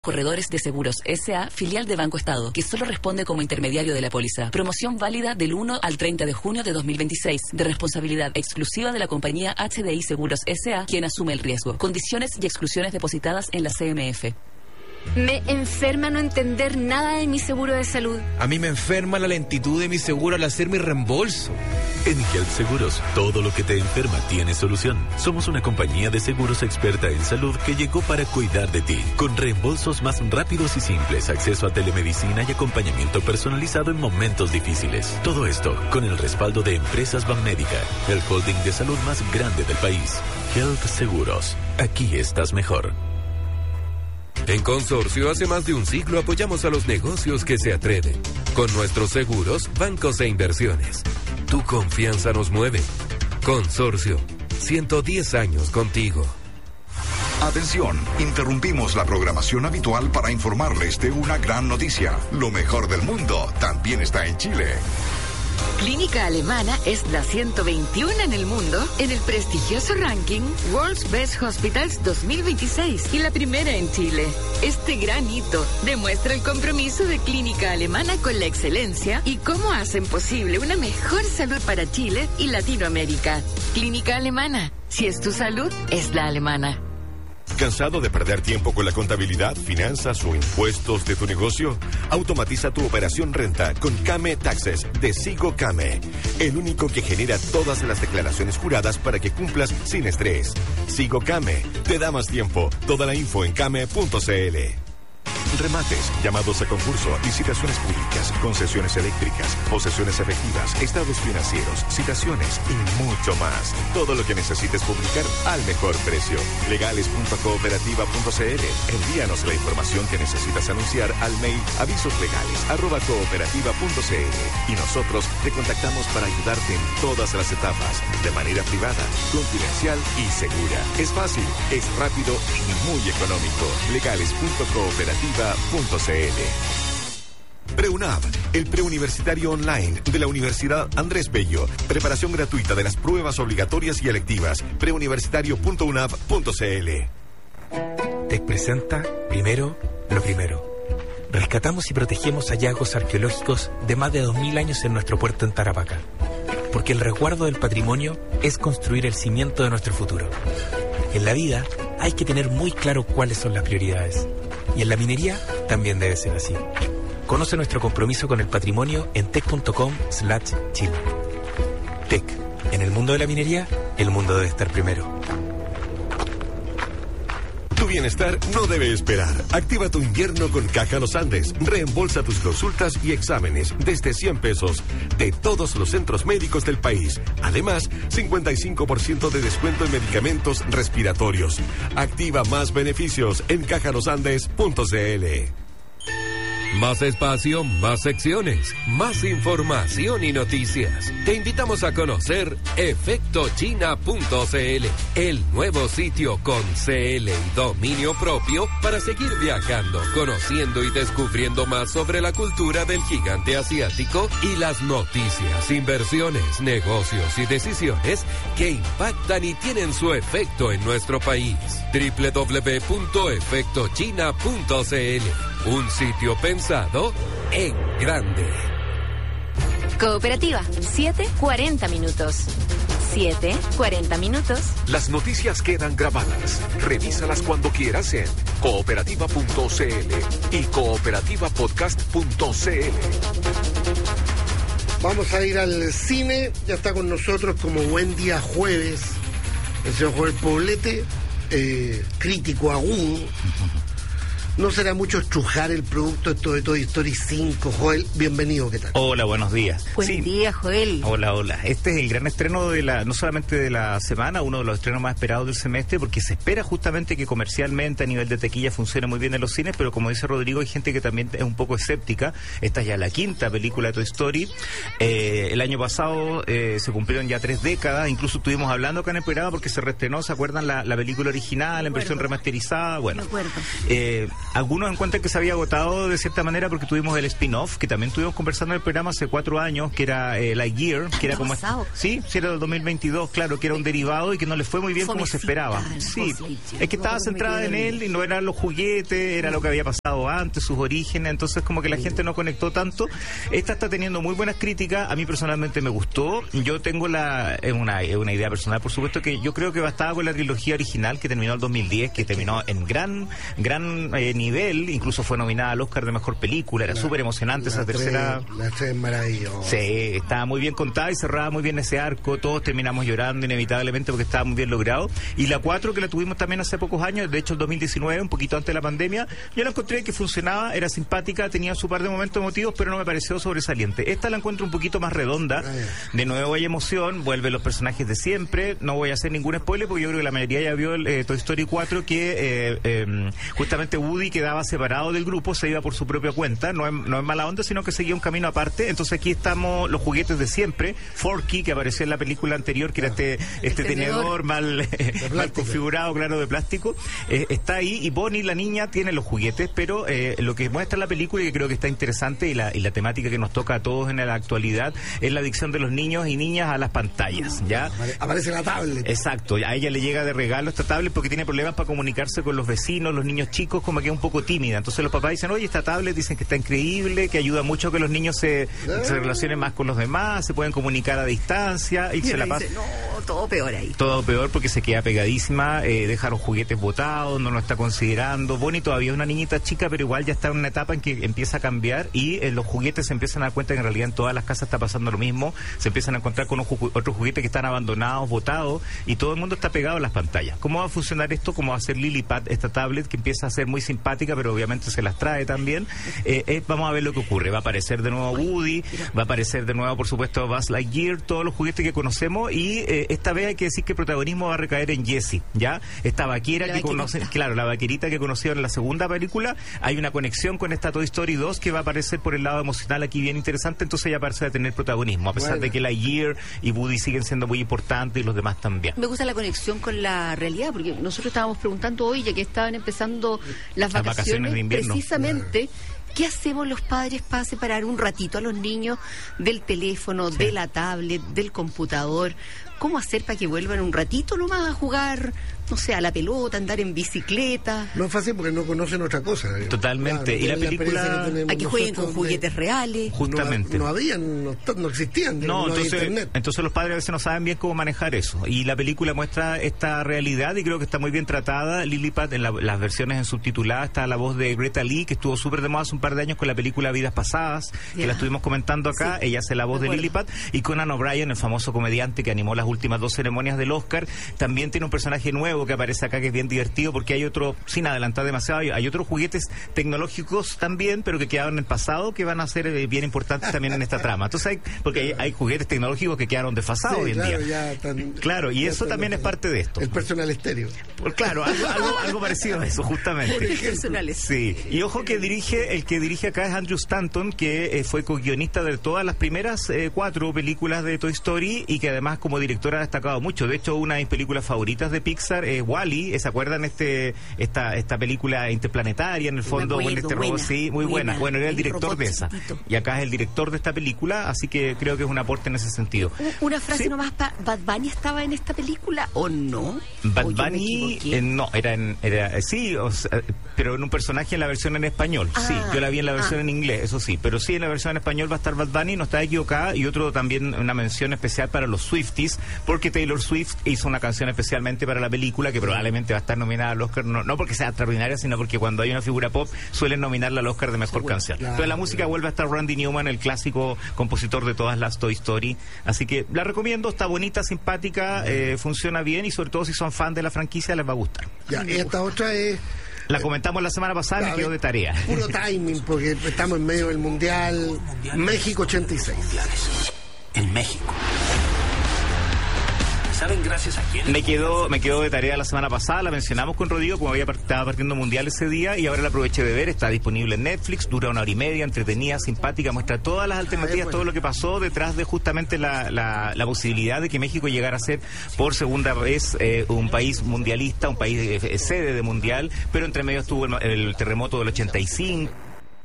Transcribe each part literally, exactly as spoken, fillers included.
Corredores de Seguros S A, filial de Banco Estado, que solo responde como intermediario de la póliza. Promoción válida del uno al treinta de junio de dos mil veintiséis, de responsabilidad exclusiva de la compañía H D I Seguros S A, quien asume el riesgo. Condiciones y exclusiones depositadas en la C M F. Me enferma no entender nada de mi seguro de salud. A mí me enferma la lentitud de mi seguro al hacer mi reembolso. En Health Seguros, todo lo que te enferma tiene solución. Somos una compañía de seguros experta en salud que llegó para cuidar de ti, con reembolsos más rápidos y simples, acceso a telemedicina y acompañamiento personalizado en momentos difíciles. Todo esto con el respaldo de Empresas Banmédica, el holding de salud más grande del país. Health Seguros, aquí estás mejor. En Consorcio, hace más de un siglo apoyamos a los negocios que se atreven. Con nuestros seguros, bancos e inversiones. Tu confianza nos mueve. Consorcio, ciento diez años contigo. Atención, interrumpimos la programación habitual para informarles de una gran noticia. Lo mejor del mundo también está en Chile. Clínica Alemana es la ciento veintiuno en el mundo en el prestigioso ranking World's Best Hospitals dos mil veintiséis y la primera en Chile. Este gran hito demuestra el compromiso de Clínica Alemana con la excelencia y cómo hacen posible una mejor salud para Chile y Latinoamérica. Clínica Alemana, si es tu salud, es la alemana. ¿Cansado de perder tiempo con la contabilidad, finanzas o impuestos de tu negocio? Automatiza tu operación renta con Came Taxes de Sigo Came, el único que genera todas las declaraciones juradas para que cumplas sin estrés. Sigo Came, te da más tiempo. Toda la info en came punto c l. Remates, llamados a concurso, licitaciones públicas, concesiones eléctricas, posesiones efectivas, estados financieros, citaciones y mucho más. Todo lo que necesites publicar al mejor precio. legales punto cooperativa punto c l. Envíanos la información que necesitas anunciar al mail avisoslegales arroba cooperativa punto c l y nosotros te contactamos para ayudarte en todas las etapas, de manera privada, confidencial y segura. Es fácil, es rápido y muy económico. legales punto cooperativa punto c l. PreUNAV, el preuniversitario online de la Universidad Andrés Bello. Preparación gratuita de las pruebas obligatorias y electivas. preuniversitario punto unav punto c l. Te presenta primero lo primero. Rescatamos y protegemos hallazgos arqueológicos de más de dos mil años en nuestro puerto en Tarapacá. Porque el resguardo del patrimonio es construir el cimiento de nuestro futuro. En la vida hay que tener muy claro cuáles son las prioridades. Y en la minería también debe ser así. Conoce nuestro compromiso con el patrimonio en tec punto com slash chile. Tec, en el mundo de la minería, el mundo debe estar primero. Tu bienestar no debe esperar. Activa tu invierno con Caja Los Andes. Reembolsa tus consultas y exámenes desde cien pesos de todos los centros médicos del país. Además, cincuenta y cinco por ciento de descuento en medicamentos respiratorios. Activa más beneficios en caja los andes punto c l. Más espacio, más secciones, más información y noticias. Te invitamos a conocer efecto china punto c l, el nuevo sitio con C L y dominio propio para seguir viajando, conociendo y descubriendo más sobre la cultura del gigante asiático y las noticias, inversiones, negocios y decisiones que impactan y tienen su efecto en nuestro país. doble u doble u doble u punto efecto china punto c l, un sitio pensado en grande. Cooperativa, siete cuarenta minutos. siete cuarenta minutos. Las noticias quedan grabadas. Revísalas cuando quieras en cooperativa punto c l y cooperativa podcast punto c l. Vamos a ir al cine. Ya está con nosotros como buen día jueves el señor Joel Poblete, eh, crítico agudo. No será mucho estrujar el producto esto de Toy Story cinco. Joel, bienvenido, ¿qué tal? Hola, buenos días. Buen sí. día, Joel. Hola, hola. Este es el gran estreno de la, no solamente de la semana, uno de los estrenos más esperados del semestre, porque se espera justamente que comercialmente a nivel de taquilla funcione muy bien en los cines, pero como dice Rodrigo, hay gente que también es un poco escéptica. Esta es ya la quinta película de Toy Story. Eh, el año pasado eh, se cumplieron ya tres décadas, incluso estuvimos hablando acá en el programa porque se reestrenó, ¿se acuerdan? La, la película original en versión remasterizada. Bueno, Me acuerdo. Eh, algunos encuentran que se había agotado de cierta manera porque tuvimos el spin-off, que también estuvimos conversando en el programa hace cuatro años, que era eh, Lightyear, que era como... pasado? Sí, sí, era del dos mil veintidós, claro, que era un derivado y que no le fue muy bien como se esperaba. Sí, es que estaba centrada en él y no eran los juguetes, era lo que había pasado antes, sus orígenes, entonces como que la gente no conectó tanto. Esta está teniendo muy buenas críticas, a mí personalmente me gustó. Yo tengo la es una, es una idea personal, por supuesto, que yo creo que bastaba con la trilogía original que terminó en el dos mil diez, que terminó en gran gran eh, nivel, incluso fue nominada al Oscar de Mejor Película, era súper emocionante esa tres, tercera. La tres maravillosa. Sí, estaba muy bien contada y cerraba muy bien ese arco, todos terminamos llorando inevitablemente porque estaba muy bien logrado. Y la cuatro, que la tuvimos también hace pocos años, de hecho el dos mil diecinueve, un poquito antes de la pandemia, yo la encontré que funcionaba, era simpática, tenía su par de momentos emotivos, pero no me pareció sobresaliente. Esta la encuentro un poquito más redonda, de nuevo hay emoción, vuelven los personajes de siempre, no voy a hacer ningún spoiler porque yo creo que la mayoría ya vio el eh, Toy Story cuatro, que eh, eh, justamente Woody quedaba separado del grupo, se iba por su propia cuenta, no es, no es mala onda, sino que seguía un camino aparte. Entonces aquí estamos los juguetes de siempre, Forky, que apareció en la película anterior, que era este, este tenedor mal, eh, mal configurado, claro, de plástico, eh, está ahí, y Bonnie, la niña, tiene los juguetes, pero eh, lo que muestra la película, y que creo que está interesante, y la, y la temática que nos toca a todos en la actualidad, es la adicción de los niños y niñas a las pantallas, ¿ya? Aparece la tablet. Exacto, a ella le llega de regalo esta tablet porque tiene problemas para comunicarse con los vecinos, los niños chicos, como que es un poco tímida. Entonces los papás dicen, oye, esta tablet, dicen que está increíble, que ayuda mucho a que los niños se, se relacionen más con los demás, se pueden comunicar a distancia, y, y se la pasa. No, todo peor ahí. Todo peor porque se queda pegadísima, eh, deja los juguetes botados, no lo está considerando. Bonnie todavía es una niñita chica, pero igual ya está en una etapa en que empieza a cambiar, y eh, los juguetes se empiezan a dar cuenta que en realidad en todas las casas está pasando lo mismo. Se empiezan a encontrar con ju otros juguetes que están abandonados, botados, y todo el mundo está pegado a las pantallas. ¿Cómo va a funcionar esto? ¿Cómo va a ser Lillipad, esta tablet que empieza a ser muy simpática, pero obviamente se las trae también? Eh, eh, vamos a ver lo que ocurre. Va a aparecer de nuevo Woody, va a aparecer de nuevo, por supuesto, Buzz Lightyear, todos los juguetes que conocemos, y eh, esta vez hay que decir que el protagonismo va a recaer en Jessie, ¿ya? Esta vaquera la que conoce, claro, la vaquerita que conocieron en la segunda película, hay una conexión con esta Toy Story dos que va a aparecer por el lado emocional aquí bien interesante, entonces ella parece de tener protagonismo, a pesar bueno. de que Lightyear y Woody siguen siendo muy importantes y los demás también. Me gusta la conexión con la realidad, porque nosotros estábamos preguntando hoy, ya que estaban empezando las, las vacaciones, vacaciones de invierno, precisamente, ¿qué hacemos los padres para separar un ratito a los niños del teléfono, sí. de la tablet, del computador? ¿Cómo hacer para que vuelvan un ratito nomás a jugar, no sé, a la pelota, andar en bicicleta? No es fácil porque no conocen otra cosa. Totalmente. Claro, y la película... A que jueguen con juguetes reales. Justamente. No, no habían, no, no existían. No, no entonces, internet. entonces los padres a veces no saben bien cómo manejar eso. Y la película muestra esta realidad y creo que está muy bien tratada. Lillipad, en la, las versiones en subtitulada, está la voz de Greta Lee, que estuvo súper de moda hace un par de años con la película Vidas Pasadas, yeah. que la estuvimos comentando acá. Sí, ella hace la voz de, de Lillipad. Y Conan O'Brien, el famoso comediante que animó las últimas dos ceremonias del Oscar, también tiene un personaje nuevo que aparece acá, que es bien divertido, porque hay otro, sin adelantar demasiado, hay otros juguetes tecnológicos también, pero que quedaron en el pasado, que van a ser eh, bien importantes también en esta trama. Entonces hay, porque hay, hay juguetes tecnológicos que quedaron desfasados sí, hoy en claro, día. Tan, claro, y eso también es parte de esto. El personal estéreo. Pues claro, algo, algo, algo parecido a eso, justamente. Sí, y ojo que dirige, el que dirige acá es Andrew Stanton, que eh, fue co-guionista de todas las primeras eh, cuatro películas de Toy Story, y que además como directora ha destacado mucho. De hecho, una de mis películas favoritas de Pixar es Wall-E. ¿Se acuerdan este esta esta película interplanetaria en el fondo? Acuerdo, este buena, robot, sí, muy buena. buena. Bueno, era el director de esa. Chiquitito. Y acá es el director de esta película, así que creo que es un aporte en ese sentido. Una frase ¿Sí? nomás, pa, ¿Bad Bunny estaba en esta película o no? Bad Bunny, eh, no, era en, era, eh, sí, o sea, pero en un personaje en la versión en español. Ah, sí, yo la vi en la versión ah. en inglés, eso sí, pero sí, en la versión en español va a estar Bad Bunny, no está equivocada. Y otro también, una mención especial para los Swifties, porque Taylor Swift hizo una canción especialmente para la película que probablemente va a estar nominada al Oscar, no, no porque sea extraordinaria, sino porque cuando hay una figura pop suelen nominarla al Oscar de Mejor Seguro, Canción. Claro, Pero la música claro. vuelve a estar Randy Newman, el clásico compositor de todas las Toy Story, así que la recomiendo, está bonita, simpática, eh, funciona bien, y sobre todo si son fan de la franquicia les va a gustar. Ya, y esta otra es... La comentamos la semana pasada, me quedó de tarea. Puro timing, porque estamos en medio del Mundial, México ochenta y seis. En México. saben gracias a quién? Me quedó, me quedó de tarea la semana pasada, la mencionamos con Rodrigo, como había estaba partiendo mundial ese día, y ahora la aproveché de ver, está disponible en Netflix, dura una hora y media, entretenida, simpática, muestra todas las alternativas, Ay, bueno. todo lo que pasó detrás de justamente la, la, la posibilidad de que México llegara a ser por segunda vez eh, un país mundialista, un país eh, sede de mundial, pero entre medio estuvo el, el terremoto del ochenta y cinco.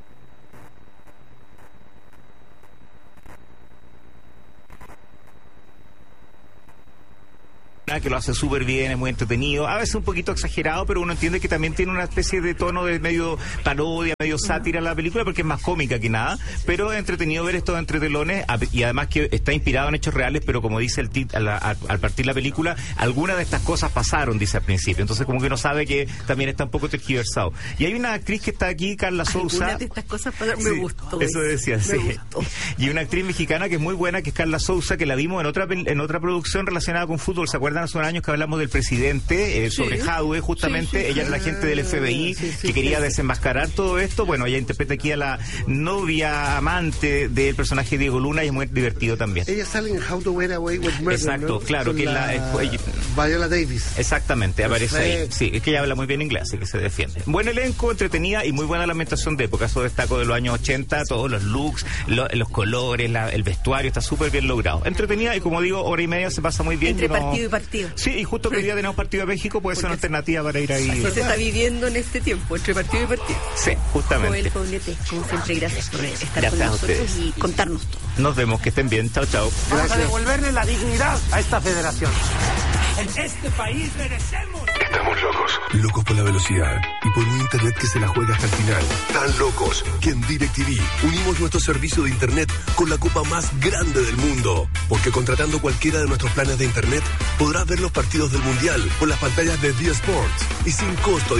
Que lo hace súper bien, es muy entretenido, a veces un poquito exagerado, pero uno entiende que también tiene una especie de tono de medio parodia, medio sátira la película, porque es más cómica que nada, pero es entretenido ver estos entretelones, y además que está inspirado en hechos reales, pero como dice el tit al, al, al partir la película, algunas de estas cosas pasaron, dice al principio, entonces como que uno sabe que también está un poco tergiversado. Y hay una actriz que está aquí, Carla Sousa. Algunas de estas cosas pasaron, me sí, gustó. Eso decía, me sí. Gustó. Y una actriz mexicana que es muy buena, que es Carla Sousa, que la vimos en otra en otra producción relacionada con fútbol, ¿se acuerdan? Hace unos años que hablamos del presidente, eh, sobre sí. Jadwe, justamente, sí, sí, ella era la agente del F B I sí, sí, que quería sí. desenmascarar todo esto. Bueno, ella interpreta aquí a la novia amante del personaje Diego Luna y es muy divertido también. Ella sale en How to Get Away with Murder, exacto, ¿no? claro, Con que la... es la... Eh, Viola Davis. Exactamente, aparece Perfecto. ahí. Sí, es que ella habla muy bien inglés, así que se defiende. Buen elenco, entretenida y muy buena la ambientación de época. Eso destaco de los años ochenta, todos los looks, lo, los colores, la, el vestuario, está súper bien logrado. Entretenida y, como digo, hora y media se pasa muy bien. Entre no... partido y partido. Sí, y justo que hoy día tenemos partido de México, puede ser una alternativa para ir ahí. Así se está viviendo en este tiempo, entre partido y partido. Sí, justamente. Joel Poblete, como siempre, gracias por estar gracias con nosotros ustedes. y contarnos todo. Nos vemos, que estén bien. Chao, chao. Vamos gracias. a devolverle la dignidad a esta federación. En este país merecemos. Estamos locos. Locos por la velocidad y por un internet que se la juega hasta el final. Tan locos que en DirecTV unimos nuestro servicio de internet con la copa más grande del mundo. Porque contratando cualquiera de nuestros planes de internet podrás ver los partidos del Mundial con las pantallas de D Sports y sin costo